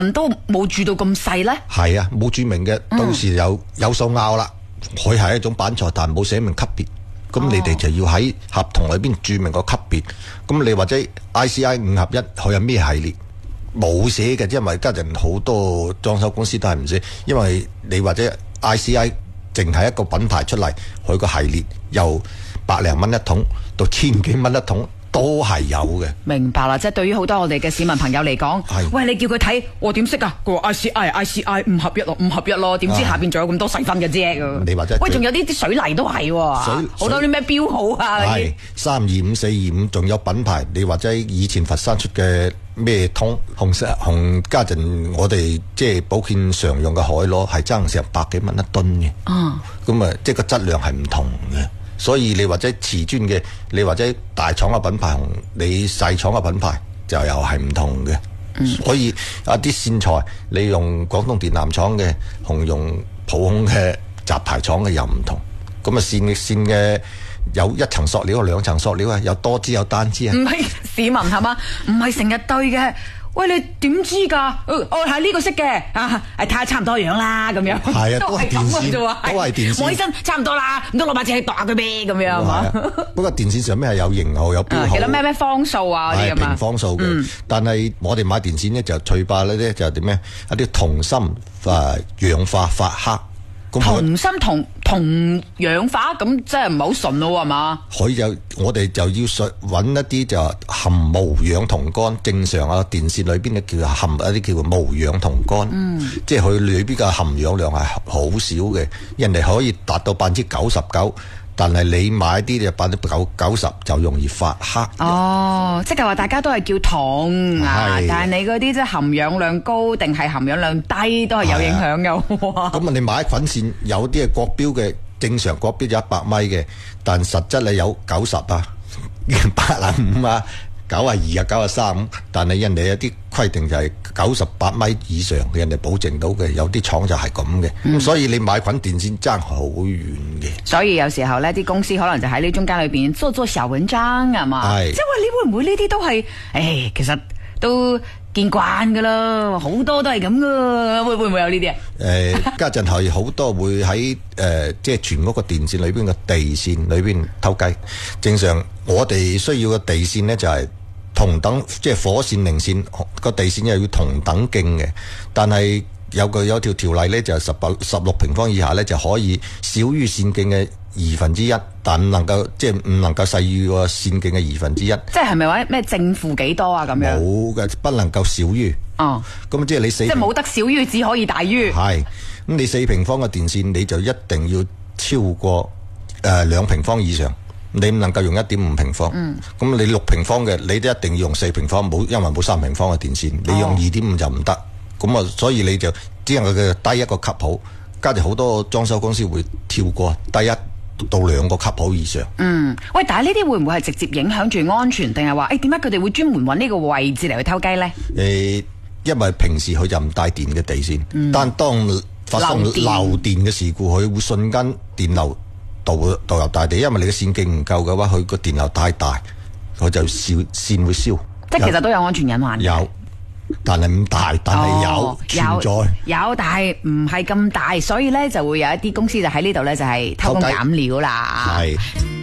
都冇注到咁細咧？ 係啊，冇注明嘅，到時有數拗啦。佢係一種板材，但冇寫明級別。咁你哋就要喺合同裏邊注明個級別。咁你或者 ICI 5合1，佢有咩系列？冇寫嘅，因為家陣好多裝修公司都係唔寫，因為你或者 ICI 淨係一個品牌出嚟，佢個系列由100零蚊一桶到1000幾蚊一桶都係有嘅。 明白啦，即係對於好多我哋嘅市民朋友嚟講，喂，你叫佢睇，我點識啊？佢話 ICI 5合1咯，點知下邊仲有咁多細分嘅啫？ 你或者喂，仲有啲水泥都係喎，好多啲咩標號啊， 係325、425，仲有品牌，你或者以前佛山出嘅咩通紅家陣我哋即係保健常用嘅海螺係爭成100幾蚊一噸嘅。咁啊，即係個質量係唔同嘅。所以你或者瓷磚嘅，你或者大廠嘅品牌同你細廠嘅品牌就又係唔同嘅。所以有啲線材你用廣東電纜廠嘅，同用普通嘅雜牌廠嘅又唔同。咁啊線嘅有一層塑料有兩層塑料啊，有多支有單支啊。唔係市民係嘛？唔係成日對嘅。喂，你點知㗎？係呢個色嘅睇下差唔多樣啦，咁樣。 係啊，都係電線，都係電線。 摸起身差唔多啦，唔通攞把尺去度下佢咩？咁樣係嘛？ 不過電線上面係有型號有標號。 記得咩方數啊嗰啲咁啊。 平方數嘅。但係我哋買電線呢，就最怕呢就係點咩？一啲銅芯氧化發黑。 銅芯銅氧化咁即係唔係好純咯係嘛？ 我哋就要揾一啲就含無氧銅乾，正常啊電線裏邊嘅叫含一啲叫無氧銅乾，即係佢裏邊嘅含氧量係好少嘅，人哋可以達到99%。但係你買啲就90%就容易發黑。 即係話大家都係叫銅啊，但係你嗰啲即係含氧量高定係含氧量低都係有影響嘅。 咁你買粉線有啲係國標嘅，正常國標就100米嘅，但實質你有90啊、85啊、92啊、93，但係人哋有啲規定就係98米以上嘅，人哋保證到嘅，有啲廠就係咁嘅。咁所以你買捆電線爭好遠嘅。 所以有時候呢啲公司可能就喺呢中間裏邊做小文章係嘛？即係話你會唔會呢啲都係？其實都見慣噶啦，好多都係咁噶，會唔會有呢啲啊？ 家陣係好多會喺即係全屋個電線裏邊嘅地線裏邊偷雞。正常我哋需要嘅地線呢，就係同等，即係火線零線個地線又要同等徑嘅，但係有條條例呢，就係16平方以下呢，就可以少於線徑嘅1/2，但唔能夠細於個線徑嘅1/2。即係咪話咩正負幾多啊？咁樣冇嘅，不能夠少於。咁即係你即係冇得少於，只可以大於。 係咁，你4平方嘅電線你就一定要超過2平方以上。你唔能夠用1.5平方，咁你6平方嘅，你都一定要用4平方，因為冇3平方嘅電線，你用2.5就唔得。咁啊，所以你就只能夠低一個級號，加住好多裝修公司會跳過低1到2個級號以上。 喂，但係呢啲會唔會係直接影響住安全，定係話點解佢哋會專門揾呢個位置嚟去偷雞呢？ 因為平時佢就唔帶電嘅地線，但當發生漏電嘅事故，佢會瞬間電流導入大地，因為你嘅線徑唔夠嘅話，佢個電流太大，佢就線會燒。 即係其實都有安全隱患。 有，但係唔大，但係有存在。 有，但係唔係咁大，所以咧就會有一啲公司就喺呢度咧就係偷工減料啦。 係。